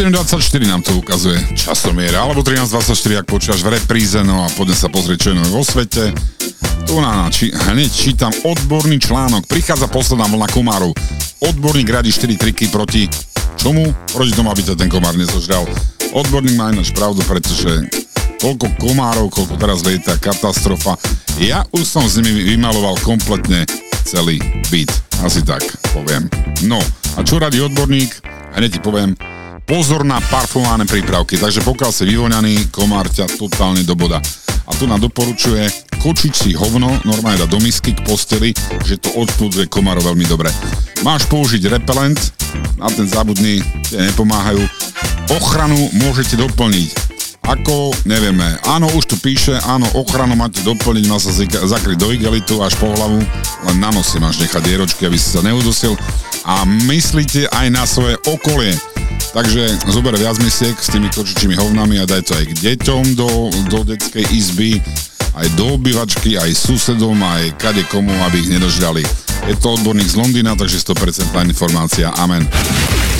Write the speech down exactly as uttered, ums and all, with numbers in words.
sedem dvadsaťštyri nám to ukazuje časomier, alebo trinásť dvadsaťštyri, ak počúvaš v repríze, no a poďme sa pozrieť, čo je nové vo svete. Tu na či, hneď čítam odborný článok. Prichádza posledná vlna komárov. Odborník radí štyri triky proti čomu? Proti tomu, aby to ten komár nezožral. Odborník má ináč pravdu, pretože koľko komárov, koľko teraz lieta, katastrofa. Ja už som s nimi vymaloval kompletne celý byt. Asi tak poviem. No, a čo radí odborník? Hneď ti poviem, pozor na parfumované prípravky. Takže pokiaľ si vyvoňaný, komár ťa totálne do boda. A tu nám doporučuje kočiť si hovno, normálne dá do misky k posteli, že to odpúduje komárov veľmi dobre. Máš použiť repelent, na ten zábudný tie nepomáhajú. Ochranu môžete doplniť. Ako, nevieme, áno, už tu píše, áno, ochranu máte doplniť, má sa zika, zakryť do igelitu až po hlavu, len na nosi máš nechať dieročky, aby si sa neudusil a myslíte aj na svoje okolie. Takže zober viac misiek s tými kočičími hovnami a daj to aj k deťom do, do detskej izby, aj do obývačky, aj susedom, aj kade komu, aby ich nedožrali. Je to odborník z Londýna, takže sto percent informácia. Amen.